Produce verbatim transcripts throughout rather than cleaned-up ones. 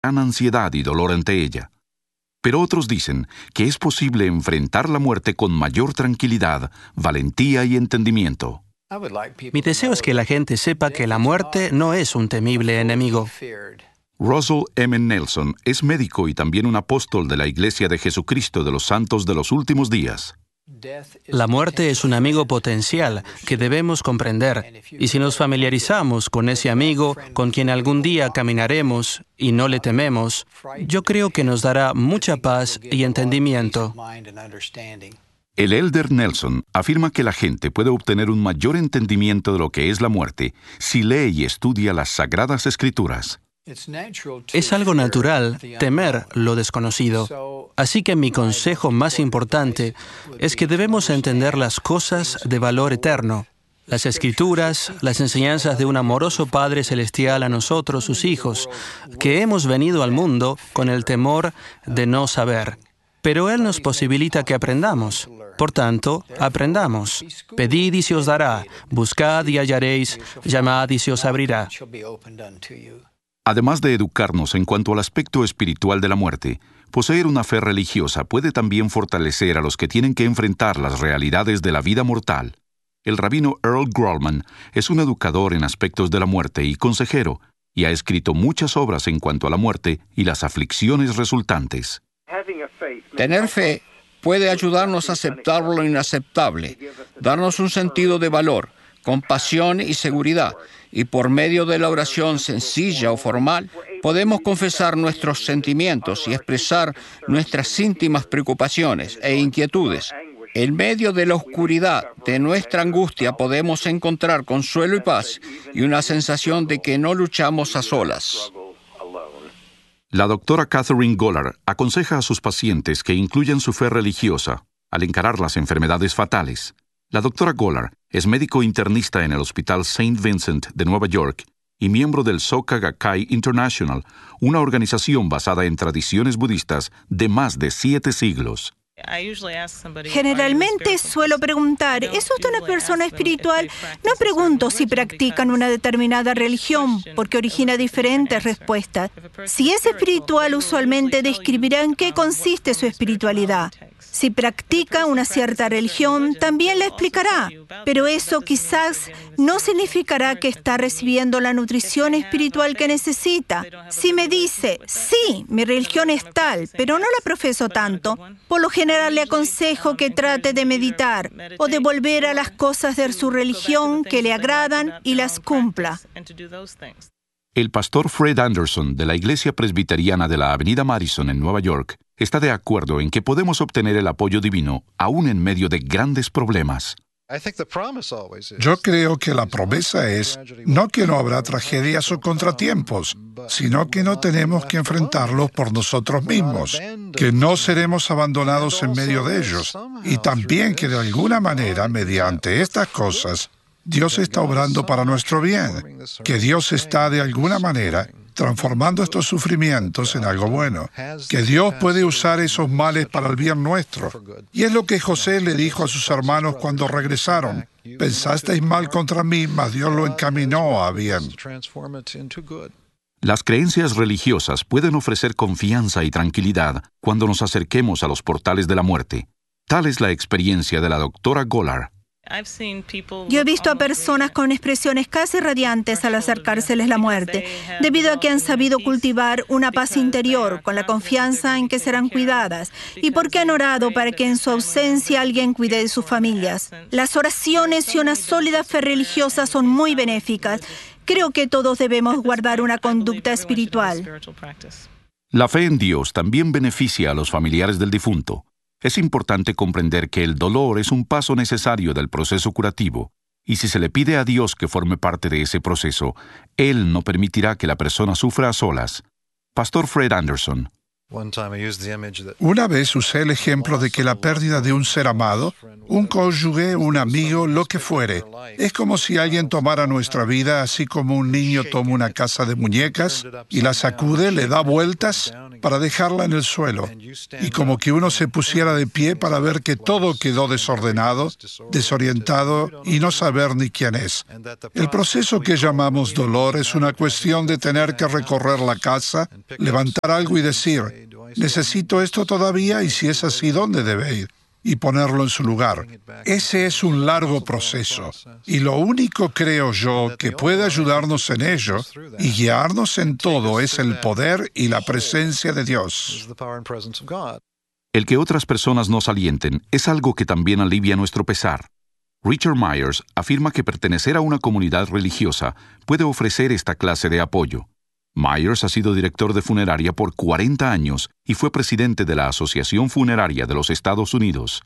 gran ansiedad y dolor ante ella. Pero otros dicen que es posible enfrentar la muerte con mayor tranquilidad, valentía y entendimiento. Mi deseo es que la gente sepa que la muerte no es un temible enemigo. Russell M. Nelson es médico y también un apóstol de la Iglesia de Jesucristo de los Santos de los Últimos Días. La muerte es un amigo potencial que debemos comprender, y si nos familiarizamos con ese amigo con quien algún día caminaremos y no le tememos, yo creo que nos dará mucha paz y entendimiento. El elder Nelson afirma que la gente puede obtener un mayor entendimiento de lo que es la muerte si lee y estudia las Sagradas Escrituras. Es algo natural temer lo desconocido. Así que mi consejo más importante es que debemos entender las cosas de valor eterno. Las Escrituras, las enseñanzas de un amoroso Padre Celestial a nosotros, sus hijos, que hemos venido al mundo con el temor de no saber. Pero Él nos posibilita que aprendamos. Por tanto, aprendamos. Pedid y se os dará, buscad y hallaréis, llamad y se os abrirá. Además de educarnos en cuanto al aspecto espiritual de la muerte, poseer una fe religiosa puede también fortalecer a los que tienen que enfrentar las realidades de la vida mortal. El rabino Earl Grolman es un educador en aspectos de la muerte y consejero, y ha escrito muchas obras en cuanto a la muerte y las aflicciones resultantes. Tener fe puede ayudarnos a aceptar lo inaceptable, darnos un sentido de valor, compasión y seguridad, y por medio de la oración sencilla o formal, podemos confesar nuestros sentimientos y expresar nuestras íntimas preocupaciones e inquietudes. En medio de la oscuridad de nuestra angustia podemos encontrar consuelo y paz y una sensación de que no luchamos a solas. La doctora Catherine Golar aconseja a sus pacientes que incluyan su fe religiosa al encarar las enfermedades fatales. La doctora Golar es médico internista en el Hospital Saint Vincent de Nueva York y miembro del Soka Gakkai International, una organización basada en tradiciones budistas de más de siete siglos. Generalmente suelo preguntar, ¿es usted una persona espiritual? No pregunto si practican una determinada religión, porque origina diferentes respuestas. Si es espiritual, usualmente describirá en qué consiste su espiritualidad. Si practica una cierta religión, también le explicará, pero eso quizás no significará que está recibiendo la nutrición espiritual que necesita. Si me dice, sí, mi religión es tal, pero no la profeso tanto, por lo general le aconsejo que trate de meditar o de volver a las cosas de su religión que le agradan y las cumpla. El pastor Fred Anderson de la Iglesia Presbiteriana de la Avenida Madison en Nueva York está de acuerdo en que podemos obtener el apoyo divino aún en medio de grandes problemas. Yo creo que la promesa es no que no habrá tragedias o contratiempos, sino que no tenemos que enfrentarlos por nosotros mismos, que no seremos abandonados en medio de ellos, y también que de alguna manera, mediante estas cosas, Dios está obrando para nuestro bien, que Dios está de alguna manera transformando estos sufrimientos en algo bueno, que Dios puede usar esos males para el bien nuestro. Y es lo que José le dijo a sus hermanos cuando regresaron. Pensasteis mal contra mí, mas Dios lo encaminó a bien. Las creencias religiosas pueden ofrecer confianza y tranquilidad cuando nos acerquemos a los portales de la muerte. Tal es la experiencia de la doctora Golar. Yo he visto a personas con expresiones casi radiantes al acercárseles la muerte, debido a que han sabido cultivar una paz interior con la confianza en que serán cuidadas y porque han orado para que en su ausencia alguien cuide de sus familias. Las oraciones y una sólida fe religiosa son muy benéficas. Creo que todos debemos guardar una conducta espiritual. La fe en Dios también beneficia a los familiares del difunto. Es importante comprender que el dolor es un paso necesario del proceso curativo, y si se le pide a Dios que forme parte de ese proceso, Él no permitirá que la persona sufra a solas. Pastor Fred Anderson. Una vez usé el ejemplo de que la pérdida de un ser amado, un cónyuge, un amigo, lo que fuere, es como si alguien tomara nuestra vida así como un niño toma una casa de muñecas y la sacude, le da vueltas para dejarla en el suelo, y como que uno se pusiera de pie para ver que todo quedó desordenado, desorientado y no saber ni quién es. El proceso que llamamos dolor es una cuestión de tener que recorrer la casa, levantar algo y decir, necesito esto todavía, y si es así, ¿dónde debe ir? Y ponerlo en su lugar. Ese es un largo proceso. Y lo único, creo yo, que puede ayudarnos en ello y guiarnos en todo es el poder y la presencia de Dios. El que otras personas nos alienten es algo que también alivia nuestro pesar. Richard Myers afirma que pertenecer a una comunidad religiosa puede ofrecer esta clase de apoyo. Myers ha sido director de funeraria por cuarenta años y fue presidente de la Asociación Funeraria de los Estados Unidos.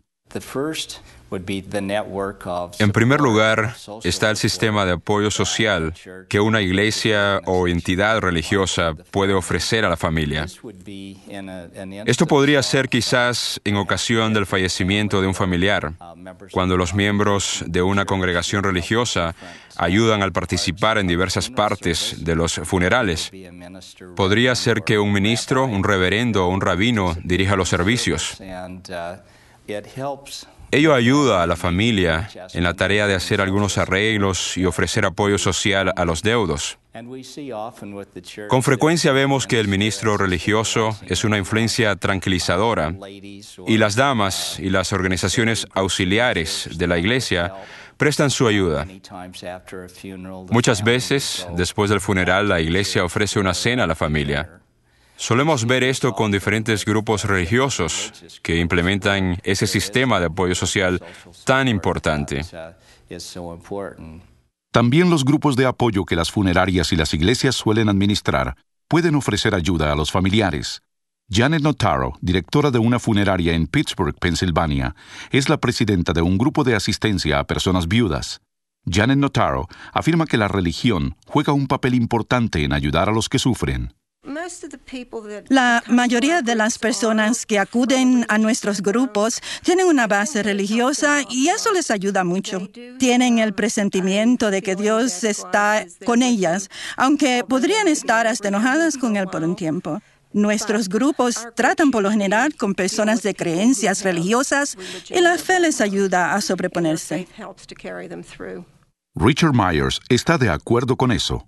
En primer lugar, está el sistema de apoyo social que una iglesia o entidad religiosa puede ofrecer a la familia. Esto podría ser quizás en ocasión del fallecimiento de un familiar, cuando los miembros de una congregación religiosa ayudan al participar en diversas partes de los funerales. Podría ser que un ministro, un reverendo o un rabino dirija los servicios. Ello ayuda a la familia en la tarea de hacer algunos arreglos y ofrecer apoyo social a los deudos. Con frecuencia vemos que el ministro religioso es una influencia tranquilizadora y las damas y las organizaciones auxiliares de la iglesia prestan su ayuda. Muchas veces, después del funeral, la iglesia ofrece una cena a la familia. Solemos ver esto con diferentes grupos religiosos que implementan ese sistema de apoyo social tan importante. También los grupos de apoyo que las funerarias y las iglesias suelen administrar pueden ofrecer ayuda a los familiares. Janet Notaro, directora de una funeraria en Pittsburgh, Pensilvania, es la presidenta de un grupo de asistencia a personas viudas. Janet Notaro afirma que la religión juega un papel importante en ayudar a los que sufren. La mayoría de las personas que acuden a nuestros grupos tienen una base religiosa y eso les ayuda mucho. Tienen el presentimiento de que Dios está con ellas, aunque podrían estar hasta enojadas con Él por un tiempo. Nuestros grupos tratan por lo general con personas de creencias religiosas y la fe les ayuda a sobreponerse. Richard Myers está de acuerdo con eso.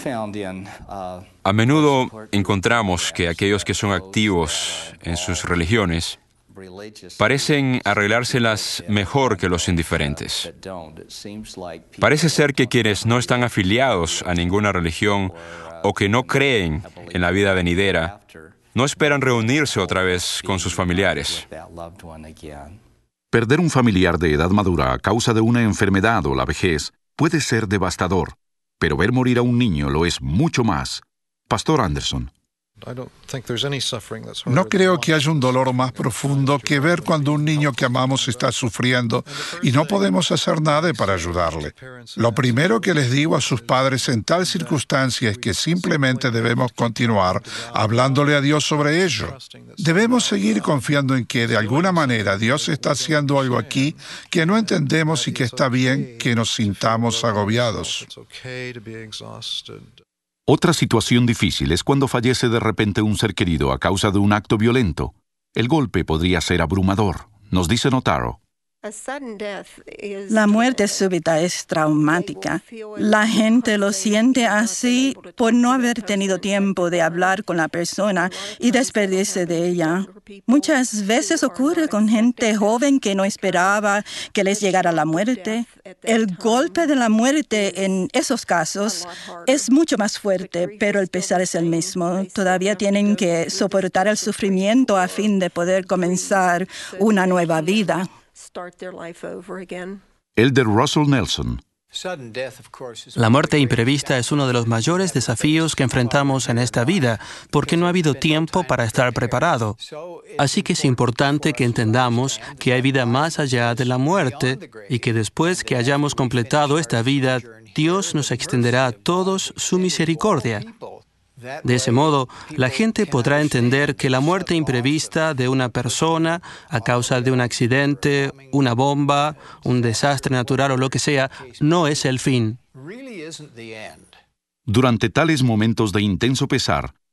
A menudo encontramos que aquellos que son activos en sus religiones parecen arreglárselas mejor que los indiferentes. Parece ser que quienes no están afiliados a ninguna religión o que no creen en la vida venidera no esperan reunirse otra vez con sus familiares. Perder un familiar de edad madura a causa de una enfermedad o la vejez puede ser devastador. Pero ver morir a un niño lo es mucho más. Pastor Anderson. No creo que haya un dolor más profundo que ver cuando un niño que amamos está sufriendo y no podemos hacer nada para ayudarle. Lo primero que les digo a sus padres en tal circunstancia es que simplemente debemos continuar hablándole a Dios sobre ello. Debemos seguir confiando en que de alguna manera Dios está haciendo algo aquí que no entendemos y que está bien que nos sintamos agobiados. Otra situación difícil es cuando fallece de repente un ser querido a causa de un acto violento. El golpe podría ser abrumador, nos dice Notaro. La muerte súbita es traumática. La gente lo siente así por no haber tenido tiempo de hablar con la persona y despedirse de ella. Muchas veces ocurre con gente joven que no esperaba que les llegara la muerte. El golpe de la muerte en esos casos es mucho más fuerte, pero el pesar es el mismo. Todavía tienen que soportar el sufrimiento a fin de poder comenzar una nueva vida. Elder Russell Nelson. La muerte imprevista es uno de los mayores desafíos que enfrentamos en esta vida, porque no ha habido tiempo para estar preparado. Así que es importante que entendamos que hay vida más allá de la muerte y que después que hayamos completado esta vida, Dios nos extenderá a todos su misericordia. De ese modo, la gente podrá entender que la muerte imprevista de una persona a causa de un accidente, una bomba, un desastre natural o lo que sea, no es el fin. Durante tales momentos de intenso pesar,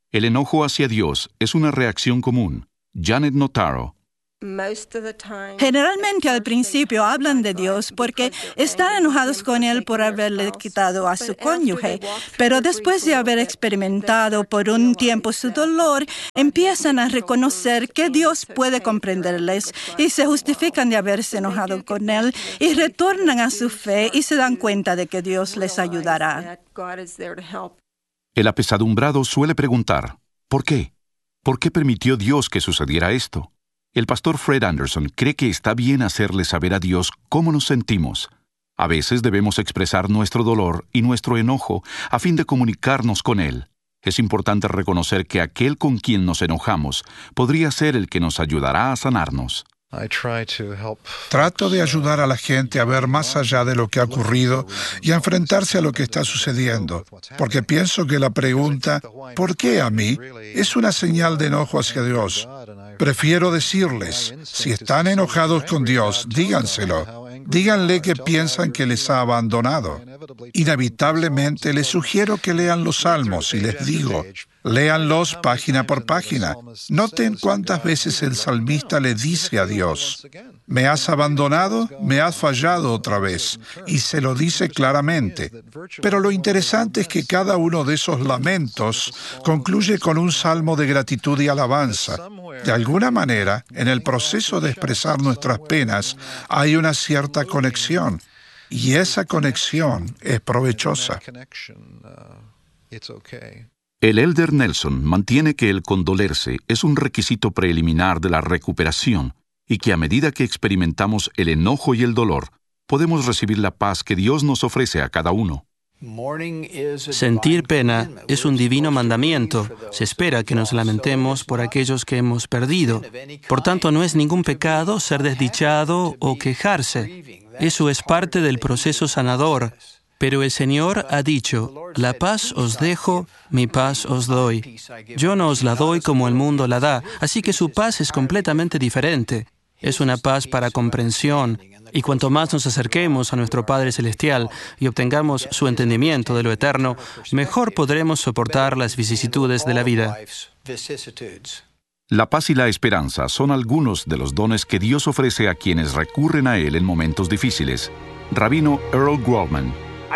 El enojo hacia Dios es una reacción común. Janet Notaro. Generalmente al principio hablan de Dios porque están enojados con Él por haberle quitado a su cónyuge, pero después de haber experimentado por un tiempo su dolor, empiezan a reconocer que Dios puede comprenderles y se justifican de haberse enojado con Él y retornan a su fe y se dan cuenta de que Dios les ayudará. El apesadumbrado suele preguntar, ¿por qué? ¿Por qué permitió Dios que sucediera esto? El pastor Fred Anderson cree que está bien hacerle saber a Dios cómo nos sentimos. A veces debemos expresar nuestro dolor y nuestro enojo a fin de comunicarnos con Él. Es importante reconocer que aquel con quien nos enojamos podría ser el que nos ayudará a sanarnos. Trato de ayudar a la gente a ver más allá de lo que ha ocurrido y a enfrentarse a lo que está sucediendo, porque pienso que la pregunta ¿por qué a mí? Es una señal de enojo hacia Dios. Prefiero decirles, si están enojados con Dios, díganselo. Díganle que piensan que les ha abandonado. Inevitablemente les sugiero que lean los Salmos y les digo, léanlos página por página. Noten cuántas veces el salmista le dice a Dios, «Me has abandonado, me has fallado otra vez», y se lo dice claramente. Pero lo interesante es que cada uno de esos lamentos concluye con un salmo de gratitud y alabanza. De alguna manera, en el proceso de expresar nuestras penas, hay una cierta conexión, y esa conexión es provechosa. El elder Nelson mantiene que el condolerse es un requisito preliminar de la recuperación y que a medida que experimentamos el enojo y el dolor, podemos recibir la paz que Dios nos ofrece a cada uno. Sentir pena es un divino mandamiento. Se espera que nos lamentemos por aquellos que hemos perdido. Por tanto, no es ningún pecado ser desdichado o quejarse. Eso es parte del proceso sanador. Pero el Señor ha dicho, la paz os dejo, mi paz os doy. Yo no os la doy como el mundo la da, así que su paz es completamente diferente. Es una paz para comprensión, y cuanto más nos acerquemos a nuestro Padre Celestial y obtengamos su entendimiento de lo eterno, mejor podremos soportar las vicisitudes de la vida. La paz y la esperanza son algunos de los dones que Dios ofrece a quienes recurren a Él en momentos difíciles. Rabino Earl Grolman.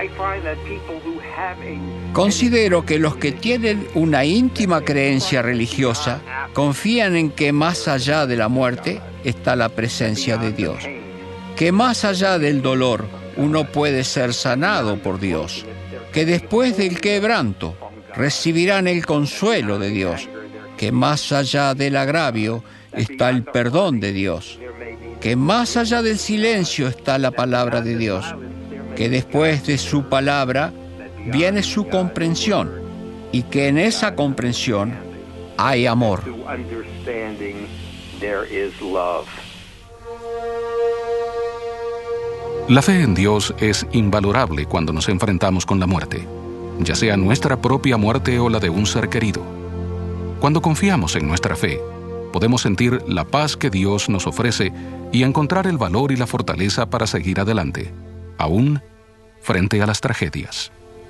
Considero que los que tienen una íntima creencia religiosa confían en que más allá de la muerte está la presencia de Dios, que más allá del dolor uno puede ser sanado por Dios, que después del quebranto recibirán el consuelo de Dios, que más allá del agravio está el perdón de Dios, que más allá del silencio está la palabra de Dios, que después de su palabra viene su comprensión y que en esa comprensión hay amor. La fe en Dios es invalorable cuando nos enfrentamos con la muerte, ya sea nuestra propia muerte o la de un ser querido. Cuando confiamos en nuestra fe, podemos sentir la paz que Dios nos ofrece y encontrar el valor y la fortaleza para seguir adelante, aún frente a las tragedias.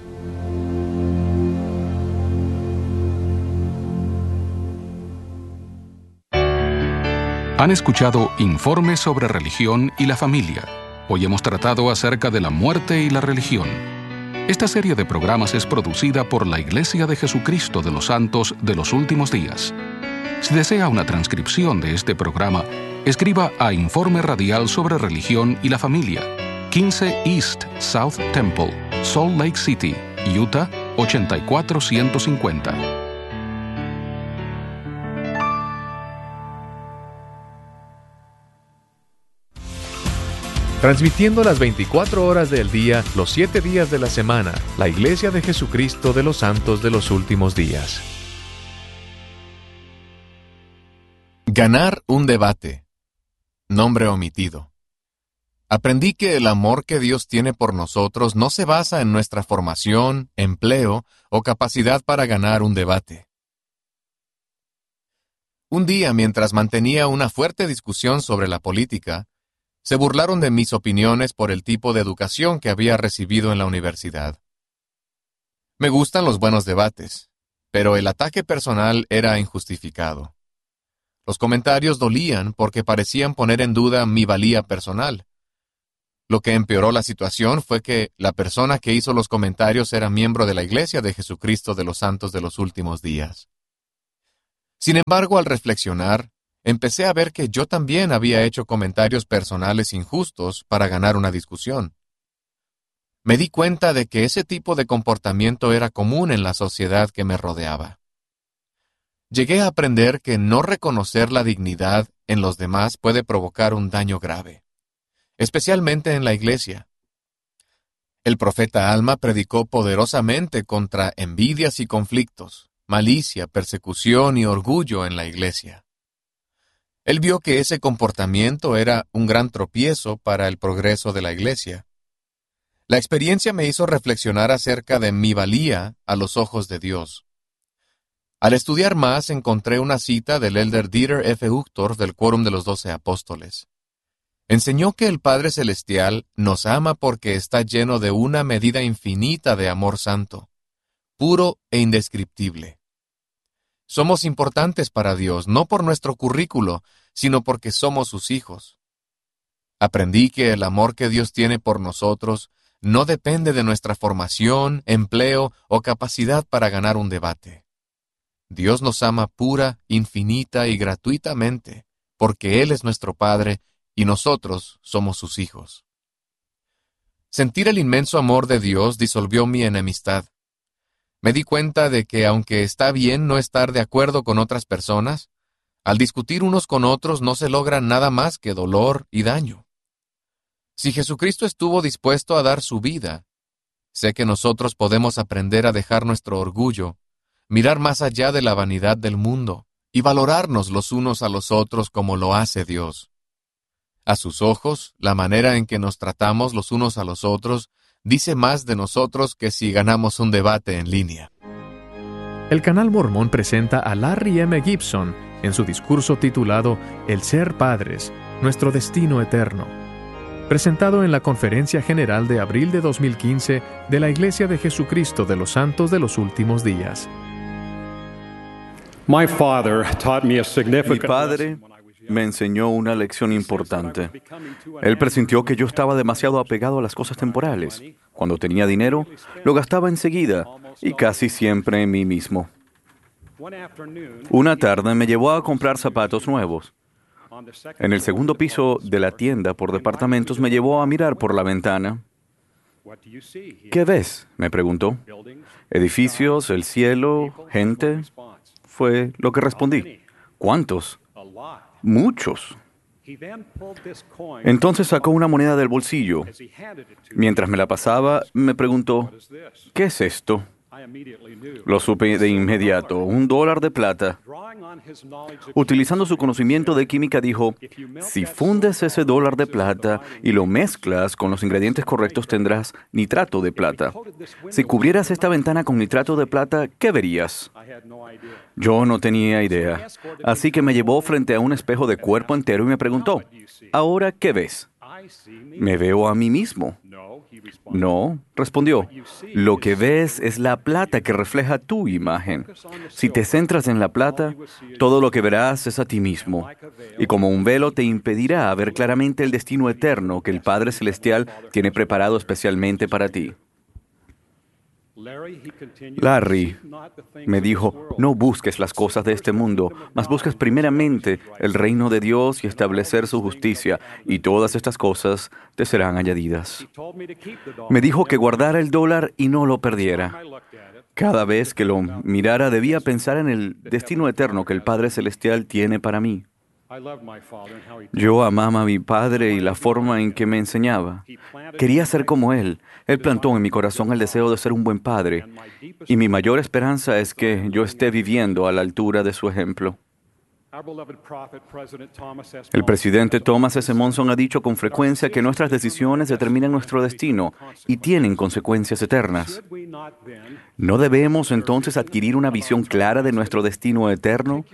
Han escuchado Informes sobre Religión y la Familia. Hoy hemos tratado acerca de la muerte y la religión. Esta serie de programas es producida por la Iglesia de Jesucristo de los Santos de los Últimos Días. Si desea una transcripción de este programa, escriba a Informe Radial sobre Religión y la Familia, quince East South Temple, Salt Lake City, Utah, ochenta y cuatro ciento cincuenta. Transmitiendo las veinticuatro horas del día, los siete días de la semana, la Iglesia de Jesucristo de los Santos de los Últimos Días. Ganar un debate. Nombre omitido. Aprendí que el amor que Dios tiene por nosotros no se basa en nuestra formación, empleo o capacidad para ganar un debate. Un día, mientras mantenía una fuerte discusión sobre la política, se burlaron de mis opiniones por el tipo de educación que había recibido en la universidad. Me gustan los buenos debates, pero el ataque personal era injustificado. Los comentarios dolían porque parecían poner en duda mi valía personal. Lo que empeoró la situación fue que la persona que hizo los comentarios era miembro de la Iglesia de Jesucristo de los Santos de los Últimos Días. Sin embargo, al reflexionar, empecé a ver que yo también había hecho comentarios personales injustos para ganar una discusión. Me di cuenta de que ese tipo de comportamiento era común en la sociedad que me rodeaba. Llegué a aprender que no reconocer la dignidad en los demás puede provocar un daño grave, especialmente en la iglesia. El profeta Alma predicó poderosamente contra envidias y conflictos, malicia, persecución y orgullo en la iglesia. Él vio que ese comportamiento era un gran tropiezo para el progreso de la iglesia. La experiencia me hizo reflexionar acerca de mi valía a los ojos de Dios. Al estudiar más, encontré una cita del elder Dieter F. Uchtdorf del Quórum de los Doce Apóstoles. Enseñó que el Padre Celestial nos ama porque está lleno de una medida infinita de amor santo, puro e indescriptible. Somos importantes para Dios, no por nuestro currículo, sino porque somos sus hijos. Aprendí que el amor que Dios tiene por nosotros no depende de nuestra formación, empleo o capacidad para ganar un debate. Dios nos ama pura, infinita y gratuitamente, porque Él es nuestro Padre y nosotros somos sus hijos. Sentir el inmenso amor de Dios disolvió mi enemistad. Me di cuenta de que aunque está bien no estar de acuerdo con otras personas, al discutir unos con otros no se logra nada más que dolor y daño. Si Jesucristo estuvo dispuesto a dar su vida, sé que nosotros podemos aprender a dejar nuestro orgullo, mirar más allá de la vanidad del mundo y valorarnos los unos a los otros como lo hace Dios. A sus ojos, la manera en que nos tratamos los unos a los otros dice más de nosotros que si ganamos un debate en línea. El Canal Mormón presenta a Larry M. Gibson en su discurso titulado El ser padres, nuestro destino eterno, presentado en la Conferencia General de abril de dos mil quince de la Iglesia de Jesucristo de los Santos de los Últimos Días. Mi padre me enseñó una lección importante. Él presintió que yo estaba demasiado apegado a las cosas temporales. Cuando tenía dinero, lo gastaba enseguida y casi siempre en mí mismo. Una tarde me llevó a comprar zapatos nuevos. En el segundo piso de la tienda por departamentos me llevó a mirar por la ventana. ¿Qué ves?, me preguntó. Edificios, el cielo, gente. Fue lo que respondí. ¿Cuántos? Muchos. Entonces sacó una moneda del bolsillo. Mientras me la pasaba, me preguntó, ¿qué es esto? Lo supe de inmediato, un dólar de plata. Utilizando su conocimiento de química, dijo, si fundes ese dólar de plata y lo mezclas con los ingredientes correctos, tendrás nitrato de plata. Si cubrieras esta ventana con nitrato de plata, ¿qué verías? Yo no tenía idea, así que me llevó frente a un espejo de cuerpo entero y me preguntó, ¿ahora qué ves? ¿Me veo a mí mismo? No, respondió. Lo que ves es la plata que refleja tu imagen. Si te centras en la plata, todo lo que verás es a ti mismo. Y como un velo te impedirá ver claramente el destino eterno que el Padre Celestial tiene preparado especialmente para ti. Larry me dijo, no busques las cosas de este mundo, mas busques primeramente el reino de Dios y establecer su justicia, y todas estas cosas te serán añadidas. Me dijo que guardara el dólar y no lo perdiera. Cada vez que lo mirara debía pensar en el destino eterno que el Padre Celestial tiene para mí. Yo amaba a mi padre y la forma en que me enseñaba. Quería ser como él. Él plantó en mi corazón el deseo de ser un buen padre. Y mi mayor esperanza es que yo esté viviendo a la altura de su ejemplo. El presidente Thomas S. Monson ha dicho con frecuencia que nuestras decisiones determinan nuestro destino y tienen consecuencias eternas. ¿No debemos entonces adquirir una visión clara de nuestro destino eterno,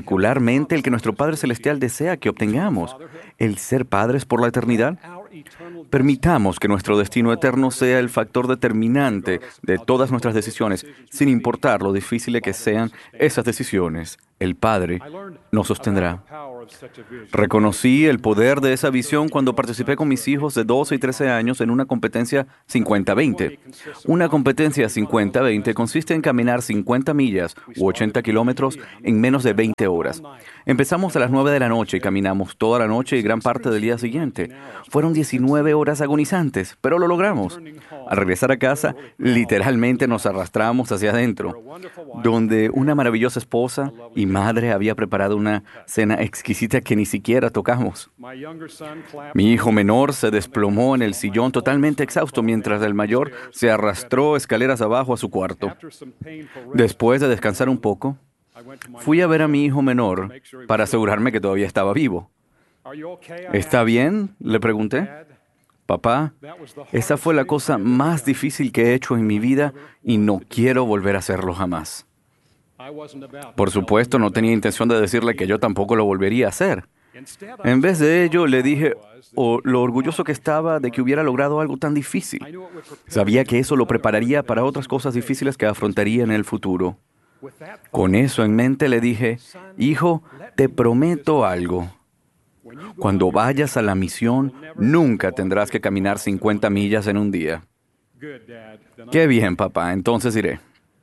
particularmente el que nuestro Padre Celestial desea que obtengamos, el ser padres por la eternidad? permitamos que nuestro destino eterno sea el factor determinante de todas nuestras decisiones, sin importar lo difíciles que sean esas decisiones. El Padre nos sostendrá. Reconocí el poder de esa visión cuando participé con mis hijos de doce y trece años en una competencia cincuenta veinte. Una competencia cincuenta veinte consiste en caminar cincuenta millas u ochenta kilómetros en menos de veinte horas. Empezamos a las nueve de la noche y caminamos toda la noche y gran parte del día siguiente. Fueron diecinueve horas agonizantes, pero lo logramos. Al regresar a casa, literalmente nos arrastramos hacia adentro, donde una maravillosa esposa y madre había preparado una cena exquisita que ni siquiera tocamos. Mi hijo menor se desplomó en el sillón totalmente exhausto mientras el mayor se arrastró escaleras abajo a su cuarto. Después de descansar un poco, fui a ver a mi hijo menor para asegurarme que todavía estaba vivo. ¿Está bien?, le pregunté. Papá, esa fue la cosa más difícil que he hecho en mi vida y no quiero volver a hacerlo jamás. Por supuesto, no tenía intención de decirle que yo tampoco lo volvería a hacer. En vez de ello, le dije oh, lo orgulloso que estaba de que hubiera logrado algo tan difícil. Sabía que eso lo prepararía para otras cosas difíciles que afrontaría en el futuro. Con eso en mente le dije, hijo, te prometo algo. Cuando vayas a la misión, nunca tendrás que caminar cincuenta millas en un día. Qué bien, papá, entonces iré.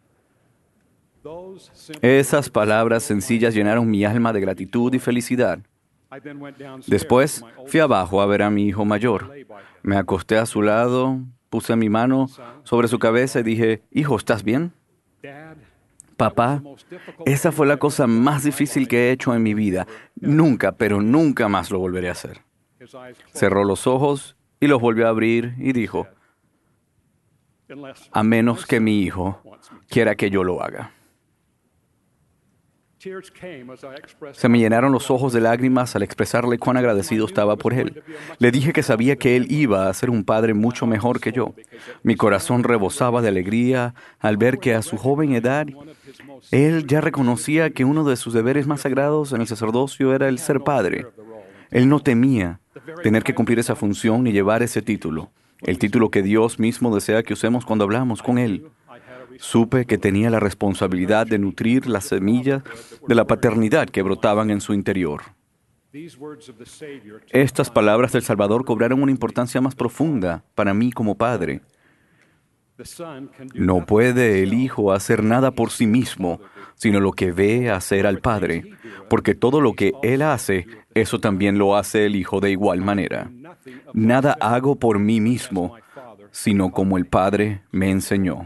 Esas palabras sencillas llenaron mi alma de gratitud y felicidad. Después, fui abajo a ver a mi hijo mayor. Me acosté a su lado, puse mi mano sobre su cabeza y dije, hijo, ¿estás bien? Papá, esa fue la cosa más difícil que he hecho en mi vida. Nunca, pero nunca más lo volveré a hacer. Cerró los ojos y los volvió a abrir y dijo, a menos que mi hijo quiera que yo lo haga. Se me llenaron los ojos de lágrimas al expresarle cuán agradecido estaba por él. Le dije que sabía que él iba a ser un padre mucho mejor que yo. Mi corazón rebosaba de alegría al ver que a su joven edad, él ya reconocía que uno de sus deberes más sagrados en el sacerdocio era el ser padre. Él no temía tener que cumplir esa función ni llevar ese título, el título que Dios mismo desea que usemos cuando hablamos con Él. Supe que tenía la responsabilidad de nutrir las semillas de la paternidad que brotaban en su interior. Estas palabras del Salvador cobraron una importancia más profunda para mí como padre. No puede el Hijo hacer nada por sí mismo, sino lo que ve hacer al Padre, porque todo lo que Él hace, eso también lo hace el Hijo de igual manera. Nada hago por mí mismo, sino como el Padre me enseñó.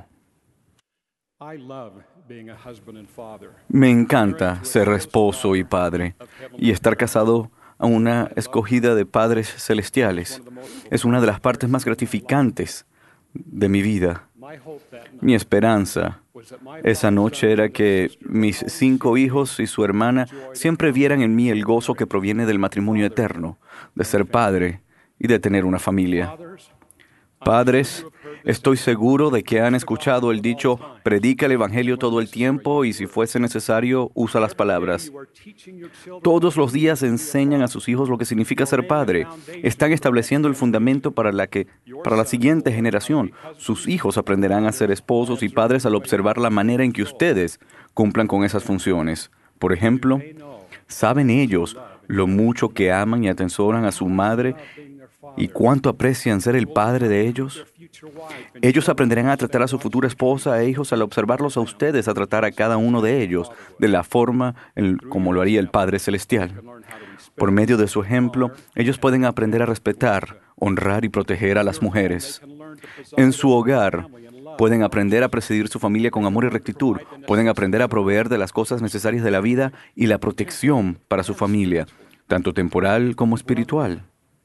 Me encanta ser esposo y padre, y estar casado a una escogida de padres celestiales. Es una de las partes más gratificantes de mi vida. Mi esperanza esa noche era que mis cinco hijos y su hermana siempre vieran en mí el gozo que proviene del matrimonio eterno, de ser padre y de tener una familia. Padres, estoy seguro de que han escuchado el dicho, predica el Evangelio todo el tiempo y si fuese necesario, usa las palabras. Todos los días enseñan a sus hijos lo que significa ser padre. Están estableciendo el fundamento para la, que, para la siguiente generación. Sus hijos aprenderán a ser esposos y padres al observar la manera en que ustedes cumplan con esas funciones. Por ejemplo, ¿saben ellos lo mucho que aman y atesoran a su madre y cuánto aprecian ser el padre de ellos? Ellos aprenderán a tratar a su futura esposa e hijos al observarlos a ustedes a tratar a cada uno de ellos de la forma en como lo haría el Padre Celestial. Por medio de su ejemplo, ellos pueden aprender a respetar, honrar y proteger a las mujeres. En su hogar, pueden aprender a presidir su familia con amor y rectitud. Pueden aprender a proveer de las cosas necesarias de la vida y la protección para su familia, tanto temporal como espiritual.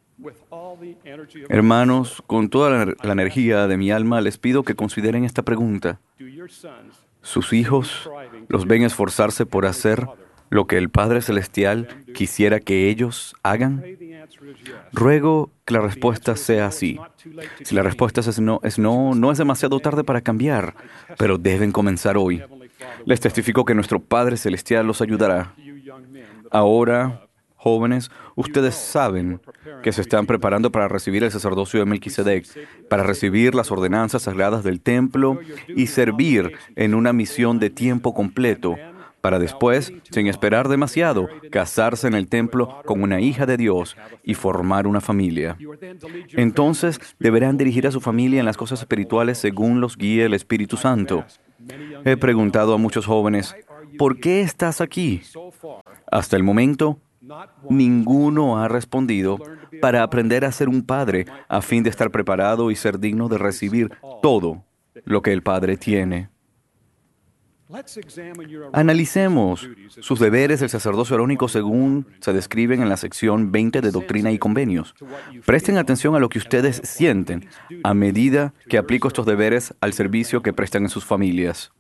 Hermanos, con toda la, la energía de mi alma, les pido que consideren esta pregunta. ¿Sus hijos los ven esforzarse por hacer lo que el Padre Celestial quisiera que ellos hagan? Ruego que la respuesta sea sí. Si la respuesta es no, es no, no es demasiado tarde para cambiar, pero deben comenzar hoy. Les testifico que nuestro Padre Celestial los ayudará. Ahora, Jóvenes, ustedes saben que se están preparando para recibir el sacerdocio de Melquisedec, para recibir las ordenanzas sagradas del templo y servir en una misión de tiempo completo, para después, sin esperar demasiado, casarse en el templo con una hija de Dios y formar una familia. Entonces, deberán dirigir a su familia en las cosas espirituales según los guíe el Espíritu Santo. He preguntado a muchos jóvenes, ¿por qué estás aquí? Hasta el momento, ninguno ha respondido para aprender a ser un padre a fin de estar preparado y ser digno de recibir todo lo que el Padre tiene. Analicemos sus deberes del sacerdocio arónico según se describen en la sección veinte de Doctrina y Convenios. Presten atención a lo que ustedes sienten a medida que aplico estos deberes al servicio que prestan en sus familias.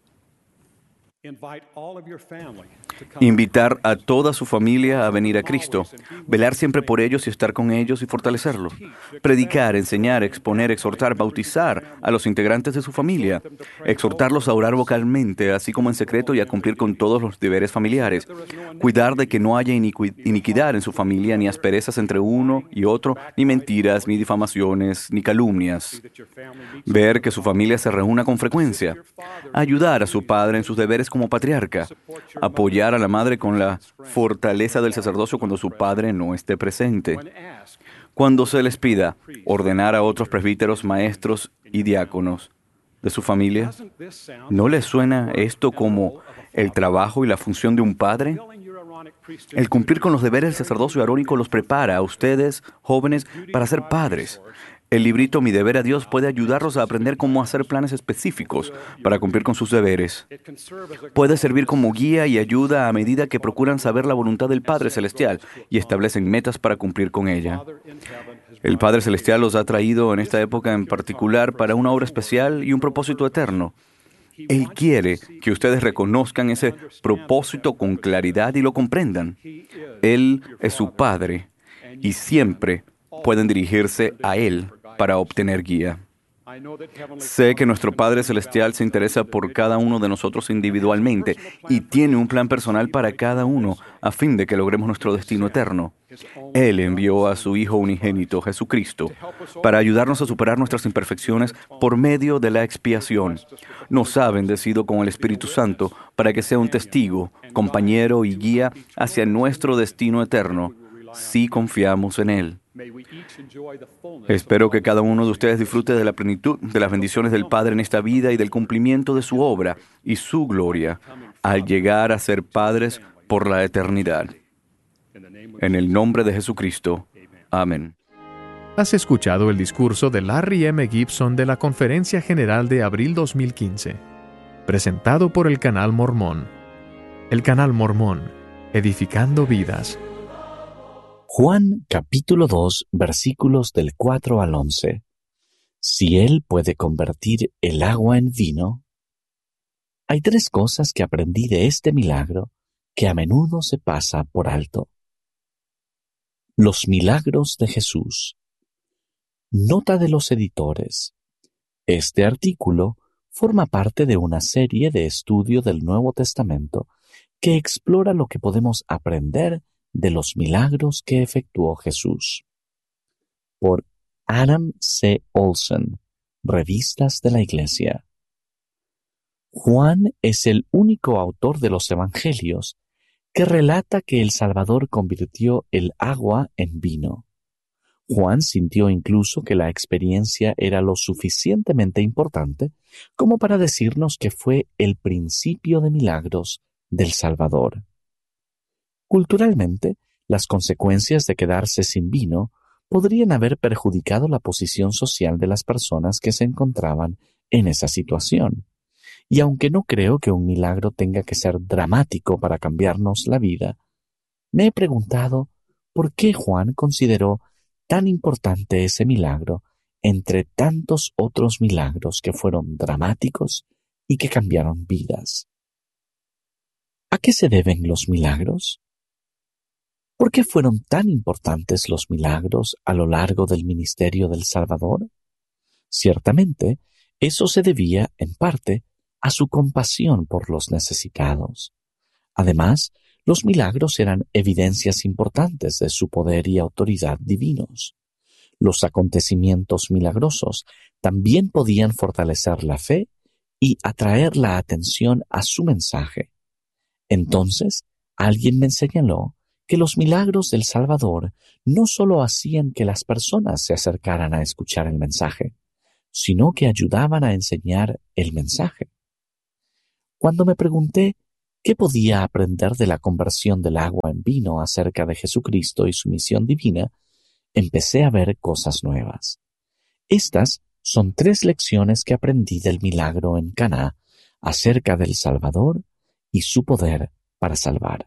Invitar a toda su familia a venir a Cristo, velar siempre por ellos y estar con ellos y fortalecerlos. Predicar, enseñar, exponer, exhortar, bautizar a los integrantes de su familia. Exhortarlos a orar vocalmente, así como en secreto, y a cumplir con todos los deberes familiares. Cuidar de que no haya iniqui- iniquidad en su familia, ni asperezas entre uno y otro, ni mentiras, ni difamaciones, ni calumnias. Ver que su familia se reúna con frecuencia. Ayudar a su padre en sus deberes como patriarca. Apoyar a la madre con la fortaleza del sacerdocio cuando su padre no esté presente. Cuando se les pida, ordenar a otros presbíteros, maestros y diáconos de su familia. ¿No les suena esto como el trabajo y la función de un padre? El cumplir con los deberes del sacerdocio arónico los prepara a ustedes, jóvenes, para ser padres. El librito Mi Deber a Dios puede ayudarlos a aprender cómo hacer planes específicos para cumplir con sus deberes. Puede servir como guía y ayuda a medida que procuran saber la voluntad del Padre Celestial y establecen metas para cumplir con ella. El Padre Celestial los ha traído en esta época en particular para una obra especial y un propósito eterno. Él quiere que ustedes reconozcan ese propósito con claridad y lo comprendan. Él es su Padre y siempre pueden dirigirse a Él para obtener guía. Sé que nuestro Padre Celestial se interesa por cada uno de nosotros individualmente y tiene un plan personal para cada uno a fin de que logremos nuestro destino eterno. Él envió a su Hijo unigénito, Jesucristo, para ayudarnos a superar nuestras imperfecciones por medio de la expiación. Nos ha bendecido con el Espíritu Santo para que sea un testigo, compañero y guía hacia nuestro destino eterno, si confiamos en Él. Espero que cada uno de ustedes disfrute de la plenitud de las bendiciones del Padre en esta vida y del cumplimiento de su obra y su gloria al llegar a ser padres por la eternidad. En el nombre de Jesucristo. Amén. Has escuchado el discurso de Larry M. Gibson de la Conferencia General de abril dos mil quince, presentado por el Canal Mormón. El Canal Mormón, edificando vidas. Juan capítulo dos, versículos del cuatro al once. Si Él puede convertir el agua en vino. Hay tres cosas que aprendí de este milagro que a menudo se pasa por alto. Los milagros de Jesús. Nota de los editores. Este artículo forma parte de una serie de estudio del Nuevo Testamento que explora lo que podemos aprender de los milagros que efectuó Jesús. Por Adam C. Olson, Revistas de la Iglesia. Juan es el único autor de los Evangelios que relata que el Salvador convirtió el agua en vino. Juan sintió incluso que la experiencia era lo suficientemente importante como para decirnos que fue el principio de milagros del Salvador. Culturalmente, las consecuencias de quedarse sin vino podrían haber perjudicado la posición social de las personas que se encontraban en esa situación. Y aunque no creo que un milagro tenga que ser dramático para cambiarnos la vida, me he preguntado por qué Juan consideró tan importante ese milagro entre tantos otros milagros que fueron dramáticos y que cambiaron vidas. ¿A qué se deben los milagros? ¿Por qué fueron tan importantes los milagros a lo largo del ministerio del Salvador? Ciertamente, eso se debía, en parte, a su compasión por los necesitados. Además, Los milagros eran evidencias importantes de su poder y autoridad divinos. Los acontecimientos milagrosos también podían fortalecer la fe y atraer la atención a su mensaje. Entonces, alguien me señaló que los milagros del Salvador no solo hacían que las personas se acercaran a escuchar el mensaje, sino que ayudaban a enseñar el mensaje. Cuando me pregunté qué podía aprender de la conversión del agua en vino acerca de Jesucristo y su misión divina, empecé a ver cosas nuevas. Estas son tres lecciones que aprendí del milagro en Caná acerca del Salvador y su poder para salvar.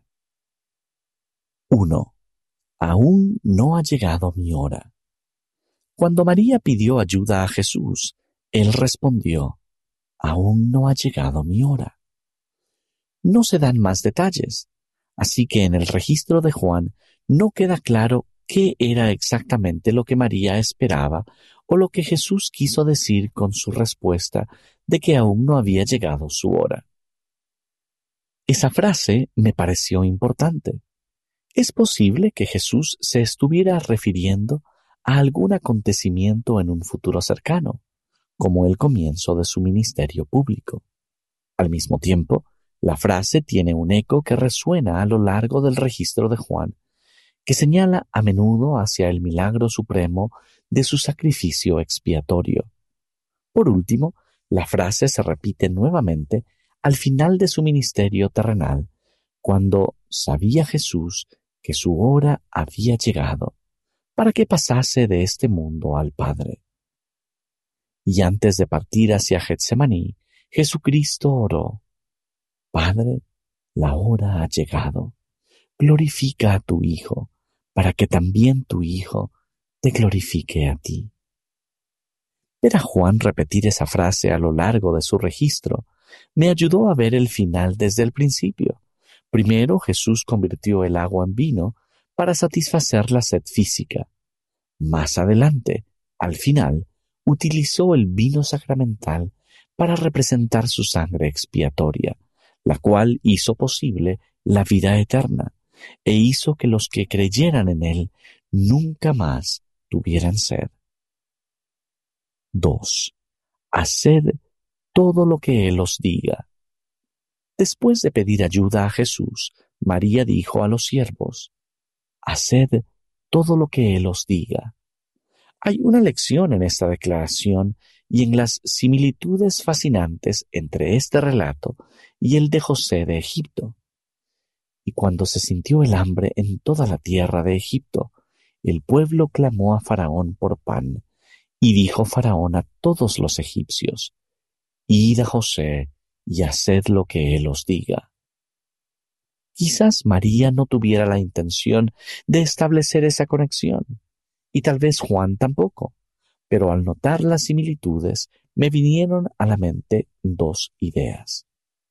uno. Aún no ha llegado mi hora. Cuando María pidió ayuda a Jesús, él respondió, aún no ha llegado mi hora. No se dan más detalles, así que en el registro de Juan no queda claro qué era exactamente lo que María esperaba o lo que Jesús quiso decir con su respuesta de que aún no había llegado su hora. Esa frase me pareció importante. Es posible que Jesús se estuviera refiriendo a algún acontecimiento en un futuro cercano, como el comienzo de su ministerio público. Al mismo tiempo, la frase tiene un eco que resuena a lo largo del registro de Juan, que señala a menudo hacia el milagro supremo de su sacrificio expiatorio. Por último, la frase se repite nuevamente al final de su ministerio terrenal, cuando sabía Jesús que su hora había llegado para que pasase de este mundo al Padre. Y antes de partir hacia Getsemaní, Jesucristo oró, Padre, la hora ha llegado. Glorifica a tu Hijo, para que también tu Hijo te glorifique a ti. Ver a Juan repetir esa frase a lo largo de su registro me ayudó a ver el final desde el principio. Primero Jesús convirtió el agua en vino para satisfacer la sed física. Más adelante, al final, utilizó el vino sacramental para representar su sangre expiatoria, la cual hizo posible la vida eterna e hizo que los que creyeran en él nunca más tuvieran sed. dos. Haced todo lo que él os diga. Después de pedir ayuda a Jesús, María dijo a los siervos, haced todo lo que él os diga. Hay una lección en esta declaración y en las similitudes fascinantes entre este relato y el de José de Egipto. Y cuando se sintió el hambre en toda la tierra de Egipto, el pueblo clamó a Faraón por pan, y dijo Faraón a todos los egipcios, id a José y haced lo que él os diga. Quizás María no tuviera la intención de establecer esa conexión, y tal vez Juan tampoco, pero al notar las similitudes me vinieron a la mente dos ideas.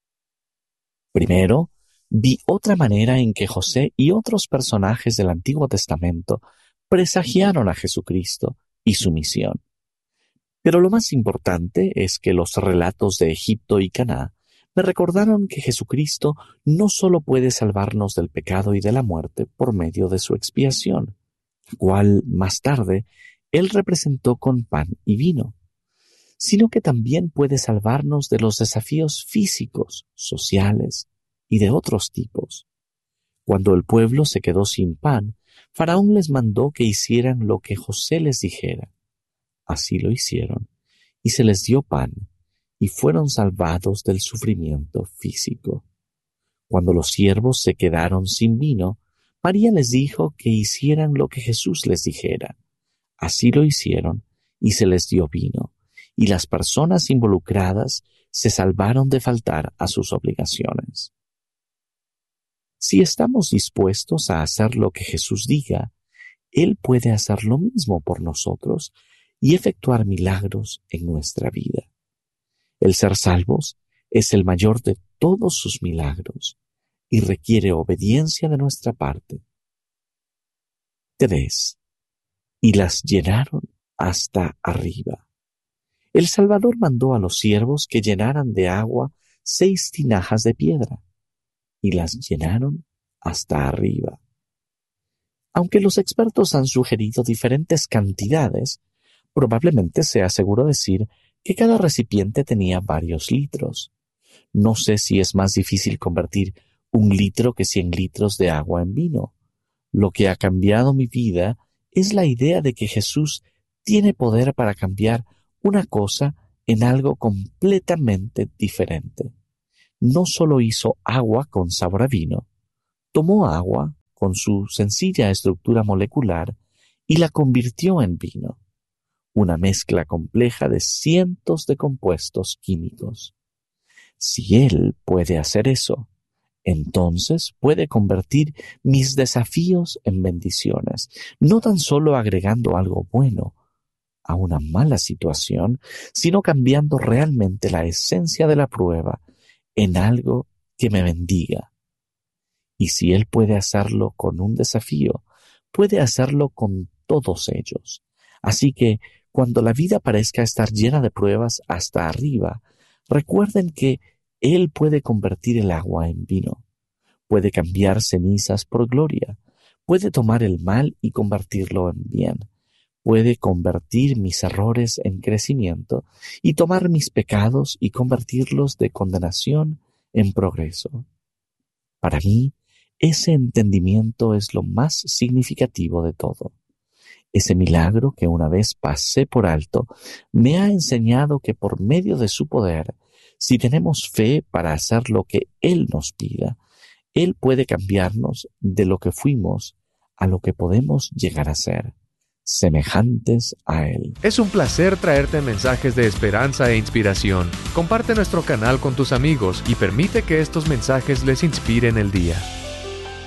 Primero, vi otra manera en que José y otros personajes del Antiguo Testamento presagiaron a Jesucristo y su misión. Pero lo más importante es que los relatos de Egipto y Caná me recordaron que Jesucristo no solo puede salvarnos del pecado y de la muerte por medio de su expiación, la cual, más tarde, él representó con pan y vino, sino que también puede salvarnos de los desafíos físicos, sociales y de otros tipos. Cuando el pueblo se quedó sin pan, Faraón les mandó que hicieran lo que José les dijera. Así lo hicieron, y se les dio pan, y fueron salvados del sufrimiento físico. Cuando los siervos se quedaron sin vino, María les dijo que hicieran lo que Jesús les dijera. Así lo hicieron, y se les dio vino, y las personas involucradas se salvaron de faltar a sus obligaciones. Si estamos dispuestos a hacer lo que Jesús diga, Él puede hacer lo mismo por nosotros y efectuar milagros en nuestra vida. El ser salvos es el mayor de todos sus milagros y requiere obediencia de nuestra parte. tres. Y las llenaron hasta arriba. El Salvador mandó a los siervos que llenaran de agua seis tinajas de piedra, y las llenaron hasta arriba. Aunque los expertos han sugerido diferentes cantidades, probablemente sea seguro decir que cada recipiente tenía varios litros. No sé si es más difícil convertir un litro que cien litros de agua en vino. Lo que ha cambiado mi vida es la idea de que Jesús tiene poder para cambiar una cosa en algo completamente diferente. No solo hizo agua con sabor a vino, tomó agua con su sencilla estructura molecular y la convirtió en vino, una mezcla compleja de cientos de compuestos químicos. Si Él puede hacer eso, entonces puede convertir mis desafíos en bendiciones, no tan solo agregando algo bueno a una mala situación, sino cambiando realmente la esencia de la prueba en algo que me bendiga. Y si Él puede hacerlo con un desafío, puede hacerlo con todos ellos. Así que, cuando la vida parezca estar llena de pruebas hasta arriba, recuerden que Él puede convertir el agua en vino, puede cambiar cenizas por gloria, puede tomar el mal y convertirlo en bien, puede convertir mis errores en crecimiento y tomar mis pecados y convertirlos de condenación en progreso. Para mí, ese entendimiento es lo más significativo de todo. Ese milagro que una vez pasé por alto me ha enseñado que por medio de su poder, si tenemos fe para hacer lo que Él nos pida, Él puede cambiarnos de lo que fuimos a lo que podemos llegar a ser, semejantes a Él. Es un placer traerte mensajes de esperanza e inspiración. Comparte nuestro canal con tus amigos y permite que estos mensajes les inspiren el día.